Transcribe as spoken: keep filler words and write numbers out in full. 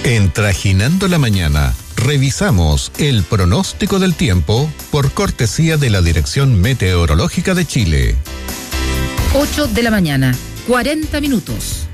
En Trajinando la Mañana, revisamos el pronóstico del tiempo por cortesía de la Dirección Meteorológica de Chile. ocho de la mañana, cuarenta minutos.